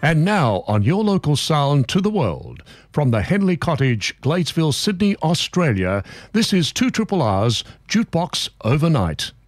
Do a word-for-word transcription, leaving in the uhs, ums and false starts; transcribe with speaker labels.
Speaker 1: And now on your local sound to the world, from the Henley Cottage, Gladesville, Sydney, Australia, this is two R R R's Jukebox Overnight.